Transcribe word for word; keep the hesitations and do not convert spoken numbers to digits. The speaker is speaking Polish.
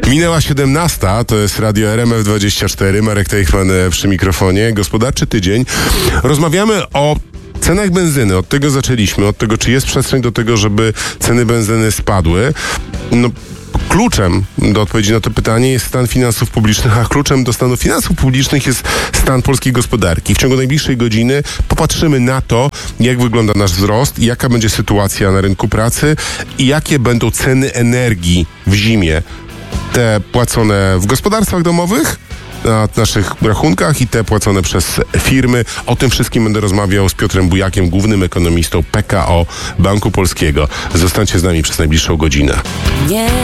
Minęła siedemnasta, to jest Radio R M F dwadzieścia cztery, Marek Teichman przy mikrofonie. Gospodarczy tydzień. Rozmawiamy o cenach benzyny. Od tego zaczęliśmy, od tego, czy jest przestrzeń do tego, żeby ceny benzyny spadły. No, kluczem do odpowiedzi na to pytanie jest stan finansów publicznych, a kluczem do stanu finansów publicznych jest stan polskiej gospodarki. W ciągu najbliższej godziny popatrzymy na to, jak wygląda nasz wzrost, jaka będzie sytuacja na rynku pracy i jakie będą ceny energii w zimie. Te płacone w gospodarstwach domowych, na naszych rachunkach i te płacone przez firmy. O tym wszystkim będę rozmawiał z Piotrem Bujakiem, głównym ekonomistą P K O Banku Polskiego. Zostańcie z nami przez najbliższą godzinę. Nie